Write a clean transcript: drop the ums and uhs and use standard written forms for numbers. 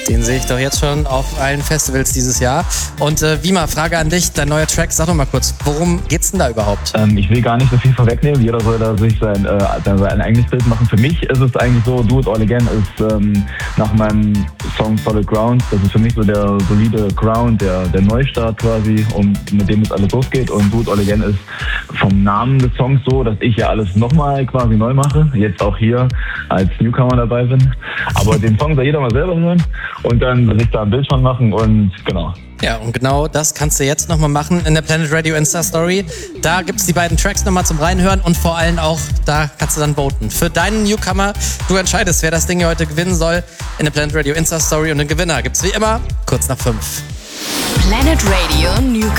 Den sehe ich doch jetzt schon auf allen Festivals dieses Jahr. Und Wima, Frage an dich, dein neuer Track, sag doch mal kurz, worum geht's denn da überhaupt? Ich will gar nicht so viel vorwegnehmen, jeder soll da sich sein eigenes Bild machen. Für mich ist es eigentlich so, Do It All Again ist nach meinem Song Solid Ground, das ist für mich so der solide Ground, der Neustart quasi, mit dem es alles losgeht. Und Do It All Again ist vom Namen des Songs so, dass ich ja alles nochmal quasi neu mache, jetzt auch hier als Newcomer dabei bin. Aber den Song soll jeder mal selber hören und dann sich da ein Bild von machen und genau. Ja, und genau das kannst du jetzt nochmal machen in der Planet Radio Insta-Story. Da gibt's die beiden Tracks nochmal zum Reinhören und vor allem auch, da kannst du dann voten. Für deinen Newcomer, du entscheidest, wer das Ding hier heute gewinnen soll in der Planet Radio Insta-Story und den Gewinner gibt's wie immer kurz nach 5. Planet Radio Newcomer.